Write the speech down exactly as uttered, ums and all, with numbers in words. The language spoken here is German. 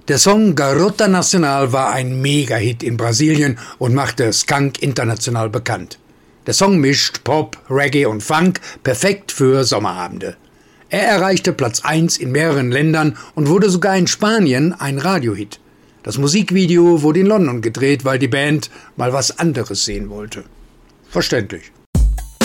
Der Song Garota Nacional war ein Mega-Hit in Brasilien und machte Skunk international bekannt. Der Song mischt Pop, Reggae und Funk perfekt für Sommerabende. Er erreichte Platz eins in mehreren Ländern und wurde sogar in Spanien ein Radiohit. Das Musikvideo wurde in London gedreht, weil die Band mal was anderes sehen wollte. Verständlich.